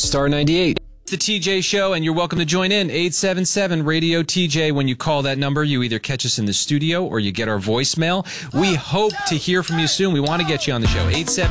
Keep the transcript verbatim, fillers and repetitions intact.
Star ninety-eight. The T J Show, and you're welcome to join in. eight seven seven radio T J. When you call that number, you either catch us in the studio or you get our voicemail. We hope to hear from you soon. We want to get you on the show. eight seven